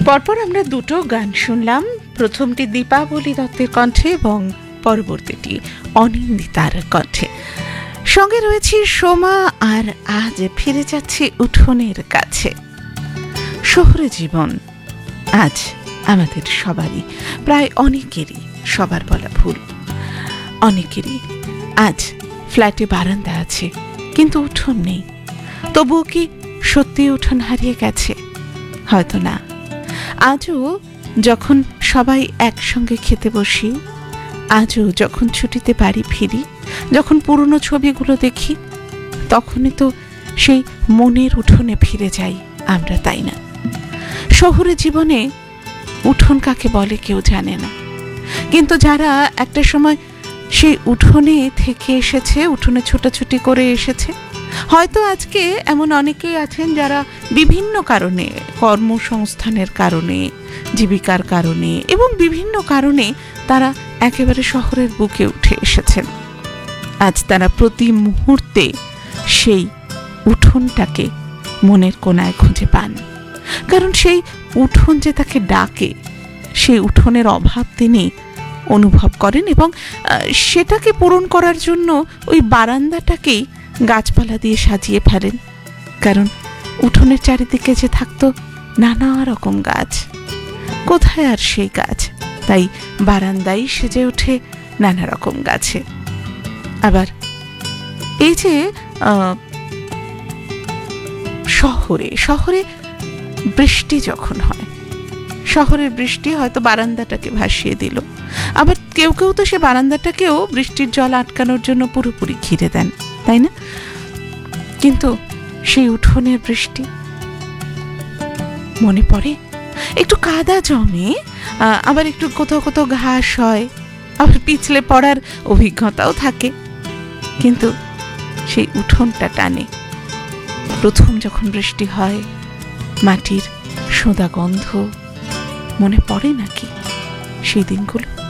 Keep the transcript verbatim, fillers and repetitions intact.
পরপর আমরা দুটো গান শুনলাম, প্রথমটি দীপাবলি দত্তের কণ্ঠে এবং পরবর্তীটি অনিন্দিতার কণ্ঠে। সঙ্গে রয়েছে সোমা, আর আজ ফিরে যাচ্ছে উঠোনের কাছে। শহুরে জীবন আজ আমাদের সবারই, প্রায় অনেকেরই, সবার বলা ভুল, অনেকেরই আজ ফ্ল্যাটে বারান্দা আছে কিন্তু উঠোন নেই। তবুও কি সত্যি উঠোন হারিয়ে গেছে? হয়তো না। আজও যখন সবাই একসঙ্গে খেতে বসি, আজও যখন ছুটিতে বাড়ি ফিরি, যখন পুরনো ছবিগুলো দেখি, তখনই তো সেই মনের উঠোনে ফিরে যাই আমরা, তাই না? শহুরে জীবনে উঠোন কাকে বলে কেউ জানে না, কিন্তু যারা একটা সময় সেই উঠোনে থেকে এসেছে, উঠোনে ছোটাছুটি করে এসেছে, হয়তো আজকে এমন অনেকেই আছেন যারা বিভিন্ন কারণে, কর্মসংস্থানের কারণে, জীবিকার কারণে এবং বিভিন্ন কারণে তারা একেবারে শহরের বুকে উঠে এসেছেন। আজ তারা প্রতি মুহূর্তে সেই উঠোনটাকে মনের কোণায় খুঁজে পান, কারণ সেই উঠোন যে তাকে ডাকে, সেই উঠোনের অভাব তিনি অনুভব করেন এবং সেটাকে পূরণ করার জন্য ওই বারান্দাটাকেই গাছপালা দিয়ে সাজিয়ে ফেলেন। কারণ উঠোনের চারিদিকে যে থাকতো নানা রকম গাছ, কোথায় আর সেই গাছ? তাই বারান্দাই সেজে ওঠে নানা রকম গাছে। আবার এই যে শহরে শহরে বৃষ্টি যখন হয়, শহরের বৃষ্টি হয়তো বারান্দাটাকে ভাসিয়ে দিল, আবার কেউ কেউ তো সে বারান্দাটাকেও বৃষ্টির জল আটকানোর জন্য পুরোপুরি ঘিরে দেন, তাই না? কিন্তু সেই উঠোনের বৃষ্টি মনে পড়ে? একটু কাদা জমে, আবার একটু কোথাও কোথাও ঘাস হয়, আবার পিছলে পড়ার অভিজ্ঞতাও থাকে, কিন্তু সেই উঠোনটা টানে। প্রথম যখন বৃষ্টি হয়, মাটির সোঁদা গন্ধ মনে পড়ে নাকি সেই দিনগুলো?